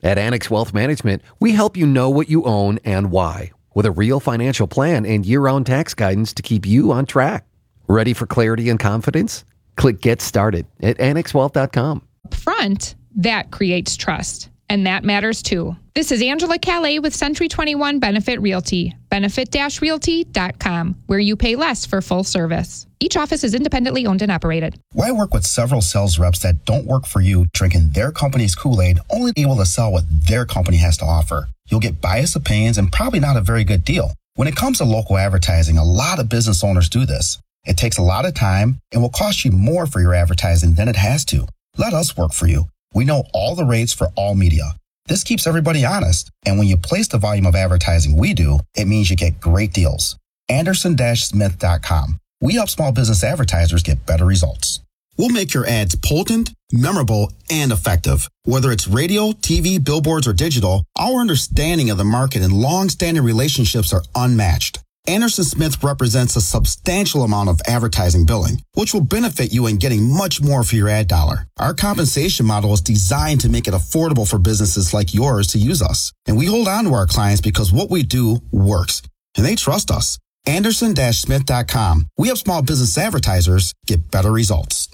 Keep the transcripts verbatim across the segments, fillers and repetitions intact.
At Annex Wealth Management, we help you know what you own and why, with a real financial plan and year-round tax guidance to keep you on track. Ready for clarity and confidence? Click Get Started at annex wealth dot com. Front, that creates trust. And that matters too. This is Angela Calais with Century twenty-one Benefit Realty, benefit dash realty dot com, where you pay less for full service. Each office is independently owned and operated. Why work with several sales reps that don't work for you, drinking their company's Kool-Aid, only able to sell what their company has to offer? You'll get biased opinions and probably not a very good deal. When it comes to local advertising, a lot of business owners do this. It takes a lot of time and will cost you more for your advertising than it has to. Let us work for you. We know all the rates for all media. This keeps everybody honest. And when you place the volume of advertising we do, it means you get great deals. Anderson Smith dot com. We help small business advertisers get better results. We'll make your ads potent, memorable, and effective. Whether it's radio, T V, billboards, or digital, our understanding of the market and long-standing relationships are unmatched. Anderson Smith represents a substantial amount of advertising billing, which will benefit you in getting much more for your ad dollar. Our compensation model is designed to make it affordable for businesses like yours to use us. And we hold on to our clients because what we do works, and they trust us. Anderson Smith dot com. We help small business advertisers get better results.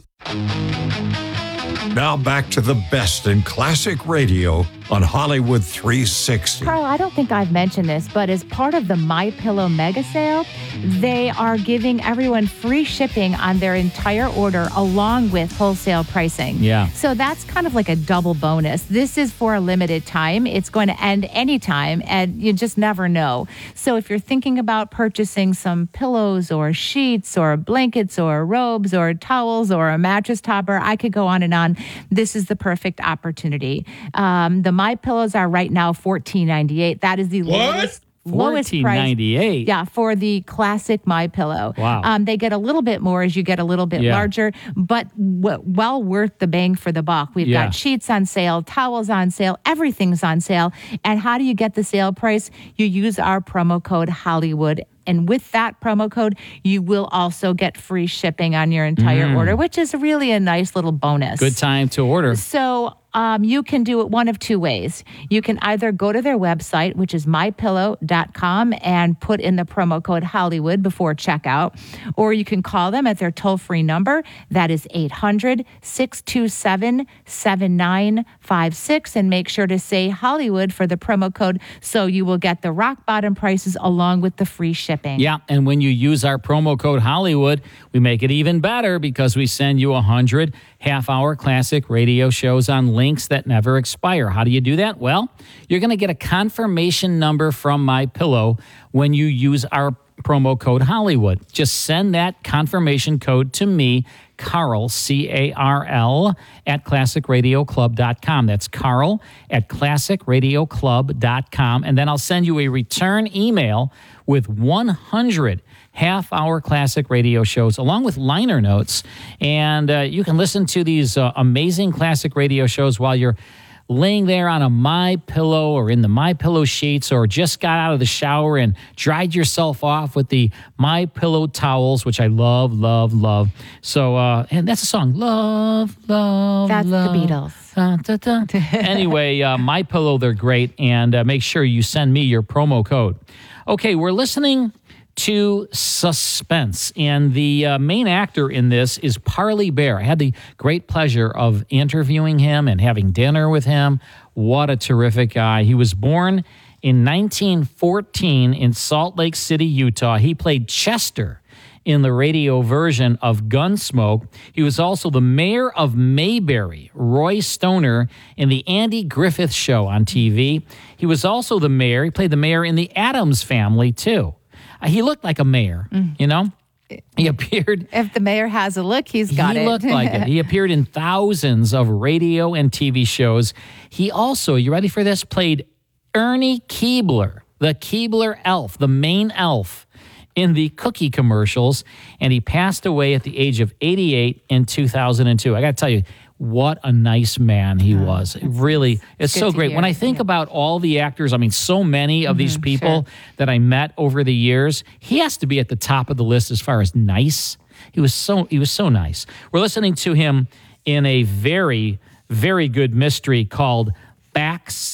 Now back to the best in classic radio on Hollywood three sixty. Carl, I don't think I've mentioned this, but as part of the MyPillow mega sale, they are giving everyone free shipping on their entire order along with wholesale pricing. Yeah. So that's kind of like a double bonus. This is for a limited time. It's going to end anytime, and you just never know. So if you're thinking about purchasing some pillows or sheets or blankets or robes or towels or a mattress topper, I could go on and on. This is the perfect opportunity. Um, the My Pillows are right now fourteen ninety-eight. That is the what? lowest lowest fourteen price. ninety-eight. Yeah, for the classic My Pillow. Wow. Um, they get a little bit more as you get a little bit Yeah. larger, but w- well worth the bang for the buck. We've Yeah. got sheets on sale, towels on sale, everything's on sale. And how do you get the sale price? You use our promo code Hollywood. And with that promo code, you will also get free shipping on your entire Mm. order, which is really a nice little bonus. Good time to order. So um, you can do it one of two ways. You can either go to their website, which is my pillow dot com, and put in the promo code Hollywood before checkout, or you can call them at their toll-free number. That is eight hundred, six two seven, seven nine five six, and make sure to say Hollywood for the promo code so you will get the rock bottom prices along with the free shipping. Yeah, and when you use our promo code Hollywood, we make it even better because we send you one hundred half-hour classic radio shows on links that never expire. How do you do that? Well, you're going to get a confirmation number from MyPillow when you use our promo code Hollywood. Just send that confirmation code to me, Carl, C A R L, at classic radio club dot com. That's Carl at classic radio club dot com. And then I'll send you a return email with one hundred half-hour classic radio shows along with liner notes. And uh, you can listen to these uh, amazing classic radio shows while you're laying there on a MyPillow or in the MyPillow sheets, or just got out of the shower and dried yourself off with the MyPillow towels, which I love, love, love. So, uh, and that's a song, love, love, That's love. the Beatles. Da, da, da. Anyway, uh, MyPillow, they're great, and uh, make sure you send me your promo code. Okay, we're listening to Suspense, and the uh, main actor in this is Parley Baer. I had the great pleasure of interviewing him and having dinner with him. What a terrific guy. He was born in nineteen fourteen in Salt Lake City, Utah. He played Chester in the radio version of Gunsmoke. He was also the mayor of Mayberry, Roy Stoner, in the Andy Griffith Show on T V. He was also the mayor. He played the mayor in the Addams Family, too. Uh, he looked like a mayor, mm. you know? He appeared... If the mayor has a look, he's got he it. He looked like it. He appeared in thousands of radio and T V shows. He also, you ready for this, played Ernie Keebler, the Keebler elf, the main elf in the cookie commercials, and he passed away at the age of eighty-eight in two thousand two. I got to tell you, what a nice man he oh, was. It really, it's so great. Hear. When I think yeah. about all the actors, I mean, so many of mm-hmm, these people sure. that I met over the years, he has to be at the top of the list as far as nice. He was so, he was so nice. We're listening to him in a very, very good mystery called Back